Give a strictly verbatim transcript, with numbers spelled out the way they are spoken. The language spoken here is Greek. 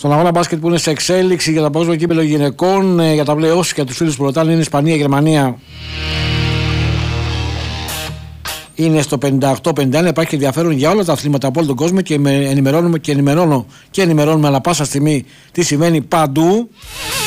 Στον αγώνα μπάσκετ που είναι σε εξέλιξη για τα παγκόσμιο κύπελλο γυναικών, για τα play-offs και τους φίλους που ρωτάνε, είναι Ισπανία, Γερμανία. Είναι στο πενήντα οκτώ πενήντα ένα. Υπάρχει ενδιαφέρον για όλα τα αθλήματα από όλο τον κόσμο και ενημερώνουμε και ενημερώνω και ενημερώνουμε αλλά πάσα στιγμή τι σημαίνει παντού.